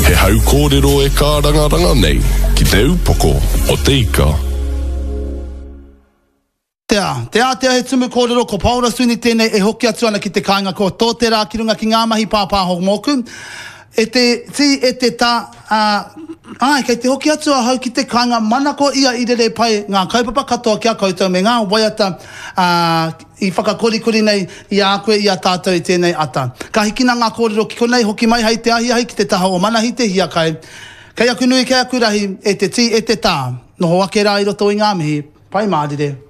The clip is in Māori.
He hau kōrero e kārangaranga nei, ki te upoko o te ika. Te atea he tumu kōrero ko Paula Suni tēnei e hoki atu ana ki te kāinga ko tō te rā ki runga ki ngā mahi pāpā ho moku. E te tā, kei te hoki atu a hau ki te kāinga mana ko ia i rere pai ngā kaupapa katoa kia koutou me ngā waiata i whakakorikori nei i a koe i a tātou i tēnei ata. Ka hikina ngā kōrero ki konei hoki mai hei te ahi ki te taha o mana hi te hia kai. Kei aku nui kei aku rahi e te tā, noho ake rā i roto i ngā mihi, pai mārire.